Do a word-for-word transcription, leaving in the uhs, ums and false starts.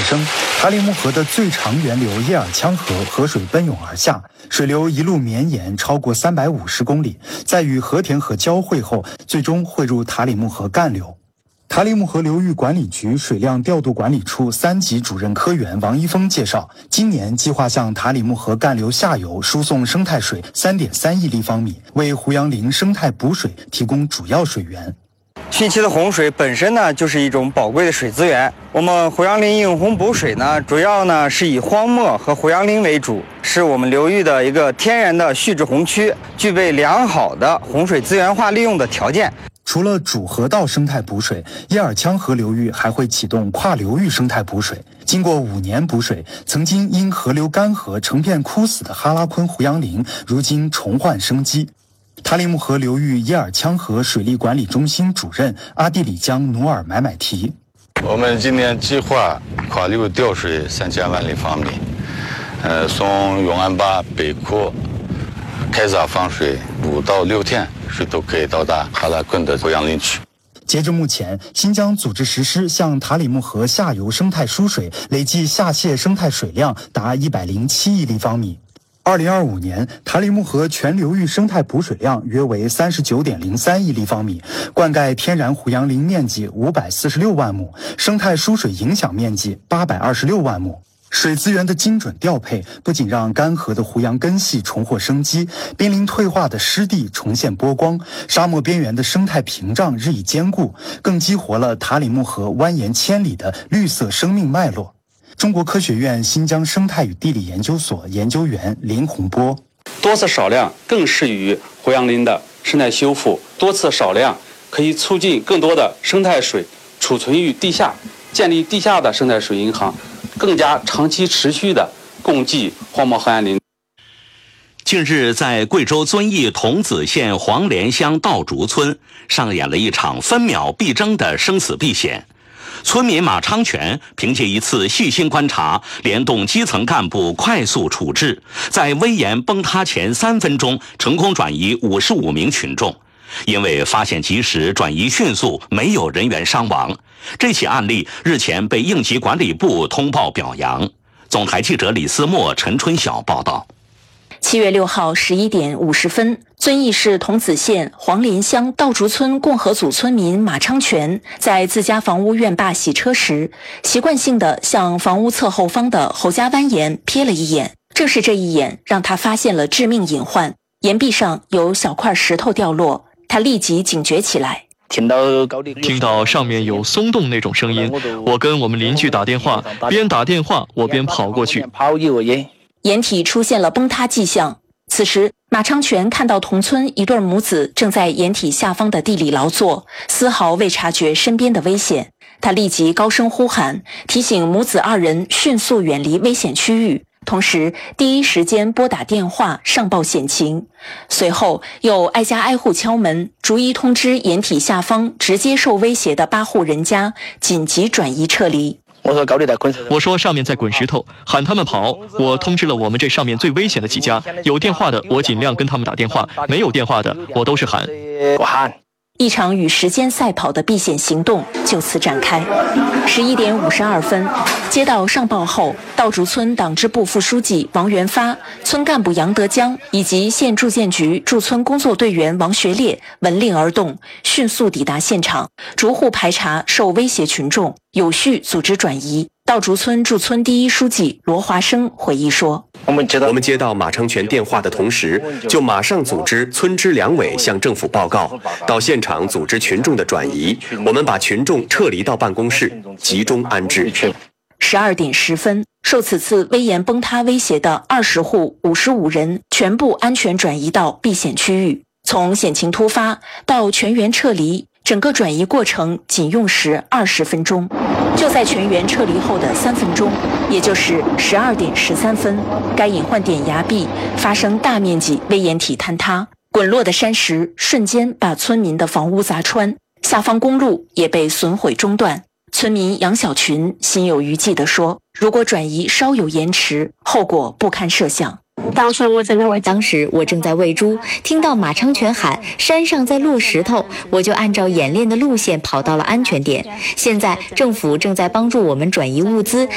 升，塔里木河的最长源流叶尔羌河河水奔涌而下，水流一路绵延超过三百五十公里，在与和田河交汇后，最终汇入塔里木河干流。塔里木河流域管理局水量调度管理处三级主任科员王一峰介绍，今年计划向塔里木河干流下游输送生态水 三点三亿立方米，为胡杨林生态补水提供主要水源。 汛期的洪水本身呢，就是一种宝贵的水资源。我们胡杨林引洪补水呢，主要呢是以荒漠和胡杨林为主，是我们流域的一个天然的蓄滞洪区，具备良好的洪水资源化利用的条件。 除了主河道生态补水，叶尔羌河流域还会启动跨流域生态补水。经过五年补水，曾经因河流干涸成片枯死的哈拉昆胡杨林，如今重焕生机。塔里木河流域叶尔羌河水利管理中心主任阿蒂里江努尔买买提： 我们今年计划跨流调水三千万立方米，呃，从永安坝北库开闸放水五到六天，水都可以到达哈拉昆的胡杨林区。 截至目前，新疆组织实施向塔里木河下游生态输水，累计下泄生态水量达一百零七亿立方米。二零二五年，塔里木河全流域生态补水量约为三十九点零三亿立方米，灌溉天然胡杨林面积五百四十六万亩，生态输水影响面积八百二十六万亩。水资源的精准调配，不仅让干涸的胡杨根系重获生机，濒临退化的湿地重现波光，沙漠边缘的生态屏障日益坚固，更激活了塔里木河蜿蜒千里的绿色生命脉络。中国科学院新疆生态与地理研究所研究员林洪波： 多次少量更适于胡杨林的生态修复，多次少量可以促进更多的生态水储存于地下，建立地下的生态水银行，更加长期持续的供给荒漠河岸林。 近日，在贵州遵义桐梓县黄连乡稻竹村上演了一场分秒必争的生死避险。村民马昌全凭借一次细心观察，联动基层干部快速处置，在危岩崩塌前三分钟成功转移五十五名群众。因为发现及时，转移迅速，没有人员伤亡。这起案例日前被应急管理部通报表扬。总台记者李思墨、陈春晓报道。 七月六号十一点五十分，遵义市桐梓县黄连乡稻竹村共和组村民马昌全在自家房屋院坝洗车时，习惯性地向房屋侧后方的侯家湾岩瞥了一眼。正是这一眼，让他发现了致命隐患，岩壁上有小块石头掉落，他立即警觉起来。 听到听到上面有松动那种声音，我跟我们邻居打电话，边打电话我边跑过去。 岩体出现了崩塌迹象，此时马昌全看到同村一对母子正在岩体下方的地里劳作，丝毫未察觉身边的危险。他立即高声呼喊，提醒母子二人迅速远离危险区域，同时第一时间拨打电话上报险情。随后又挨家挨户敲门，逐一通知岩体下方直接受威胁的八户人家紧急转移撤离。 我说高地在滚石头，我说上面在滚石头，喊他们跑。我通知了我们这上面最危险的几家，有电话的我尽量跟他们打电话，没有电话的我都是喊。 我喊。一场与时间赛跑的避险行动就此展开。十一点五十二分，接到上报后，稻竹村党支部副书记王元发、村干部杨德江以及县住建局驻村工作队员王学烈闻令而动，迅速抵达现场，逐户排查受威胁群众，有序组织转移。稻竹村驻村第一书记罗华生回忆说： 我们接到我们接到马昌全电话的同时，就马上组织村支两委向政府报告，到现场组织群众的转移。我们把群众撤离到办公室，集中安置。 十二点十分，受此次危岩崩塌威胁的二十户五十五人全部安全转移到避险区域。从险情突发到全员撤离，整个转移过程仅用时二十分钟。就在全员撤离后的三分钟，也就是十二点十三分，该隐患点崖壁发生大面积危岩体坍塌，滚落的山石瞬间把村民的房屋砸穿，下方公路也被损毁中断。村民杨小群心有余悸地说：如果转移稍有延迟，后果不堪设想。 当时我正在喂，当时我正在喂猪，听到马昌全喊山上在落石头，我就按照演练的路线跑到了安全点。现在政府正在帮助我们转移物资，